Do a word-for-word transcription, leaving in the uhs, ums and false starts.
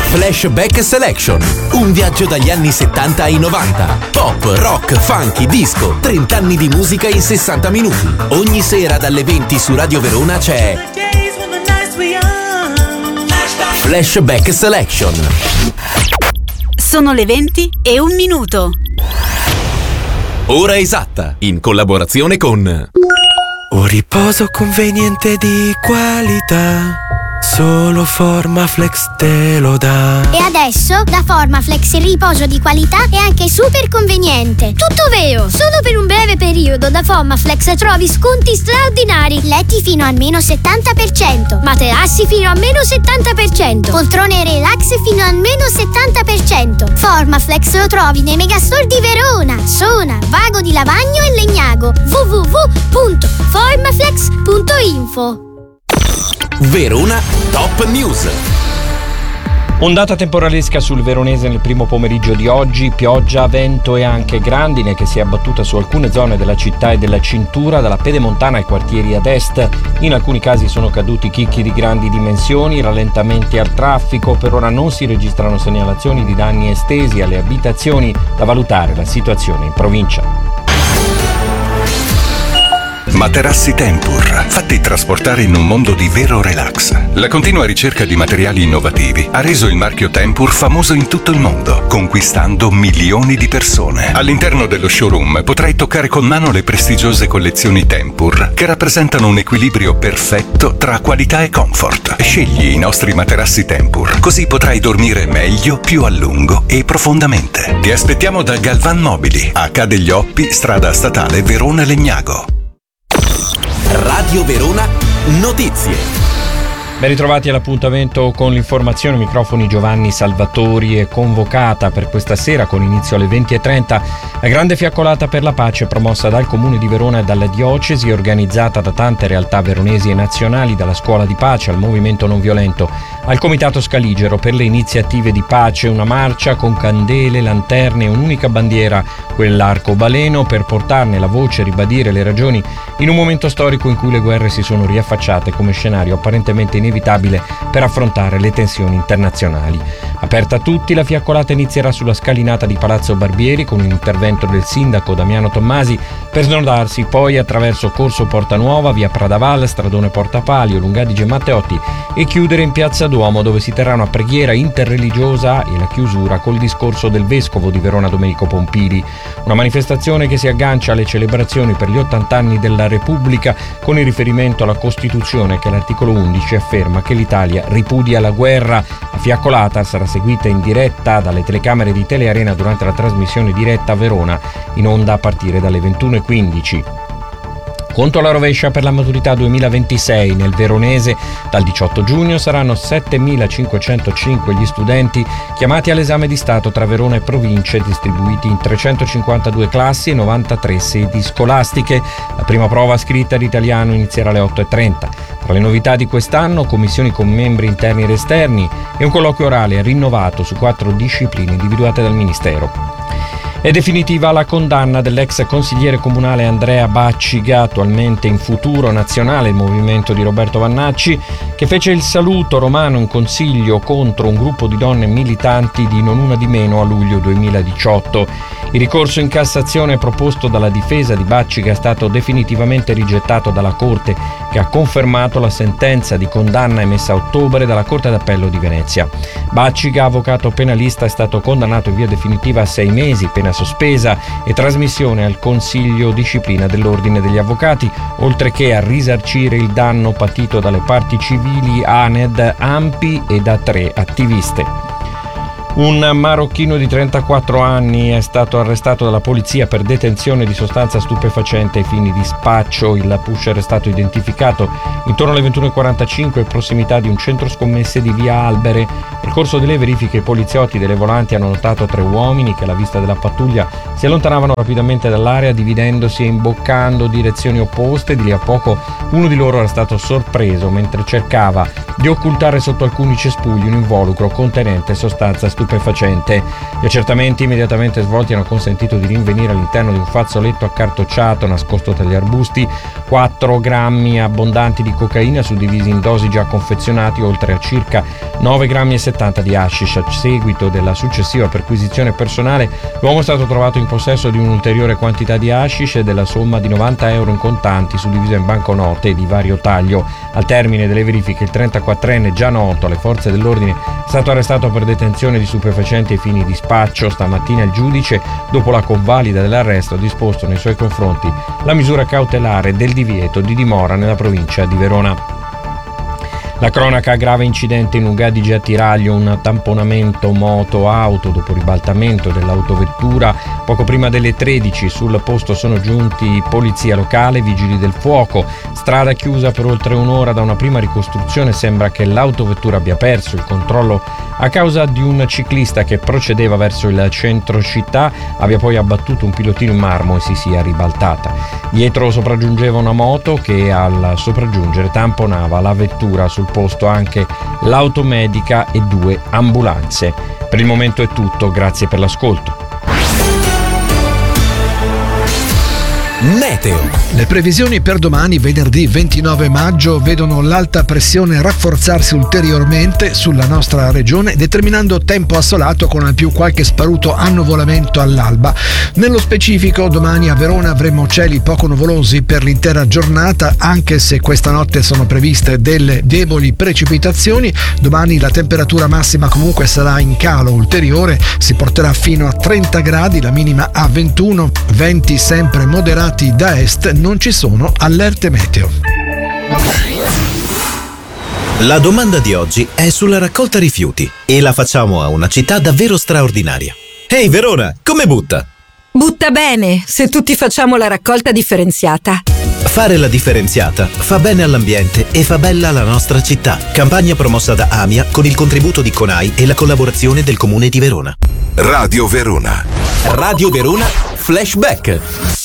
Flashback Selection. Un viaggio dagli anni settanta ai novanta. Pop, rock, funky, disco. trenta anni di musica in sessanta minuti. Ogni sera dalle venti su Radio Verona c'è Flashback Selection. Sono le venti e un minuto. Ora esatta, in collaborazione con Un riposo conveniente di qualità, solo Formaflex te lo dà. E adesso da Formaflex il riposo di qualità è anche super conveniente. Tutto vero! Solo per un breve periodo da Formaflex trovi sconti straordinari. Letti fino al meno settanta per cento, materassi fino a meno settanta per cento, poltrone relax fino al meno settanta per cento. Formaflex lo trovi nei megastore di Verona, Sona, Vago di Lavagno e Legnago. w w w punto formaflex punto info. Verona Top News. Ondata temporalesca sul veronese nel primo pomeriggio di oggi, pioggia, vento e anche grandine che si è abbattuta su alcune zone della città e della cintura, dalla Pedemontana ai quartieri ad est. In alcuni casi sono caduti chicchi di grandi dimensioni, rallentamenti al traffico. Per ora non si registrano segnalazioni di danni estesi alle abitazioni. Da valutare la situazione in provincia. Materassi Tempur, fatti trasportare in un mondo di vero relax. La continua ricerca di materiali innovativi ha reso il marchio Tempur famoso in tutto il mondo, conquistando milioni di persone. All'interno dello showroom potrai toccare con mano le prestigiose collezioni Tempur, che rappresentano un equilibrio perfetto tra qualità e comfort. Scegli i nostri materassi Tempur, così potrai dormire meglio, più a lungo e profondamente. Ti aspettiamo da Galvan Mobili, a Ca' degli Oppi, strada statale Verona Legnago. Radio Verona Notizie. Ben ritrovati all'appuntamento con l'informazione, microfoni Giovanni Salvatori. È convocata per questa sera con inizio alle venti e trenta la grande fiaccolata per la pace promossa dal Comune di Verona e dalla Diocesi, organizzata da tante realtà veronesi e nazionali, dalla Scuola di Pace al Movimento Non Violento al Comitato Scaligero per le iniziative di pace. Una marcia con candele, lanterne e un'unica bandiera, quell'arcobaleno, per portarne la voce e ribadire le ragioni in un momento storico in cui le guerre si sono riaffacciate come scenario apparentemente inevitabile per affrontare le tensioni internazionali. Aperta a tutti, la fiaccolata inizierà sulla scalinata di Palazzo Barbieri con un intervento del sindaco Damiano Tommasi, per snodarsi poi attraverso Corso Porta Nuova, via Pradaval, Stradone Porta Palio, Lungadige Matteotti e chiudere in Piazza Duomo, dove si terrà una preghiera interreligiosa e la chiusura col discorso del vescovo di Verona Domenico Pompili. Una manifestazione che si aggancia alle celebrazioni per gli ottanta anni della Repubblica, con il riferimento alla Costituzione che all'articolo undici afferma che l'Italia ripudia la guerra. La fiaccolata sarà seguita in diretta dalle telecamere di Telearena durante la trasmissione diretta a Verona, in onda a partire dalle ventuno e quindici. Conto alla rovescia per la maturità duemilaventisei. Nel veronese dal diciotto giugno saranno settemilacinquecentocinque gli studenti chiamati all'esame di Stato tra Verona e province, distribuiti in trecentocinquantadue classi e novantatré sedi scolastiche. La prima prova scritta di italiano inizierà alle otto e trenta. Tra le novità di quest'anno, commissioni con membri interni ed esterni e un colloquio orale rinnovato su quattro discipline individuate dal Ministero. È definitiva la condanna dell'ex consigliere comunale Andrea Bacciga, attualmente in Futuro Nazionale, il movimento di Roberto Vannacci, che fece il saluto romano in consiglio contro un gruppo di donne militanti di Non Una di Meno a luglio duemiladiciotto. Il ricorso in Cassazione proposto dalla difesa di Bacciga è stato definitivamente rigettato dalla Corte, che ha confermato la sentenza di condanna emessa a ottobre dalla Corte d'Appello di Venezia. Bacciga, avvocato penalista, è stato condannato in via definitiva a sei mesi, pena sospesa e trasmissione al Consiglio Disciplina dell'Ordine degli Avvocati, oltre che a risarcire il danno patito dalle parti civili ANED, ANPI e da tre attiviste. Un marocchino di trentaquattro anni è stato arrestato dalla polizia per detenzione di sostanza stupefacente ai fini di spaccio. Il pusher è stato identificato intorno alle ventuno e quarantacinque in prossimità di un centro scommesse di via Albere. Nel corso delle verifiche i poliziotti delle volanti hanno notato tre uomini che alla vista della pattuglia si allontanavano rapidamente dall'area, dividendosi e imboccando direzioni opposte. Di lì a poco uno di loro era stato sorpreso mentre cercava di occultare sotto alcuni cespugli un involucro contenente sostanza stupefacente. Gli accertamenti immediatamente svolti hanno consentito di rinvenire all'interno di un fazzoletto accartocciato nascosto tra gli arbusti quattro grammi abbondanti di cocaina suddivisi in dosi già confezionati, oltre a circa nove grammi e settanta di hashish. A seguito della successiva perquisizione personale, l'uomo è stato trovato in possesso di un'ulteriore quantità di hashish e della somma di novanta euro in contanti suddivisa in banconote di vario taglio. Al termine delle verifiche, il trentaquattrenne, già noto alle forze dell'ordine, è stato arrestato per detenzione di stupefacenti ai fini di spaccio. Stamattina il giudice, dopo la convalida dell'arresto, ha disposto nei suoi confronti la misura cautelare del divieto di dimora nella provincia di Verona. La cronaca: grave incidente in Ugà di Tiraglio, un tamponamento moto-auto dopo ribaltamento dell'autovettura. Poco prima delle tredici sul posto sono giunti polizia locale, vigili del fuoco. Strada chiusa per oltre un'ora da una prima ricostruzione. Sembra che l'autovettura abbia perso il controllo a causa di un ciclista che procedeva verso il centro città, abbia poi abbattuto un pilotino in marmo e si sia ribaltata. Dietro sopraggiungeva una moto che al sopraggiungere tamponava la vettura. Sul posto anche l'automedica e due ambulanze. Per il momento è tutto, grazie per l'ascolto. Meteo. Le previsioni per domani, venerdì ventinove maggio, vedono l'alta pressione rafforzarsi ulteriormente sulla nostra regione, determinando tempo assolato con al più qualche sparuto annuvolamento all'alba. Nello specifico, domani a Verona avremo cieli poco nuvolosi per l'intera giornata, anche se questa notte sono previste delle deboli precipitazioni. Domani la temperatura massima comunque sarà in calo ulteriore, si porterà fino a trenta gradi, la minima a ventuno, venti sempre moderati da est, non ci sono allerte meteo. La domanda di oggi è sulla raccolta rifiuti e la facciamo a una città davvero straordinaria. Ehi Verona, come butta? Butta bene, se tutti facciamo la raccolta differenziata. Fare la differenziata fa bene all'ambiente e fa bella la nostra città. Campagna promossa da AMIA con il contributo di CONAI e la collaborazione del Comune di Verona. Radio Verona. Radio Verona Flashback.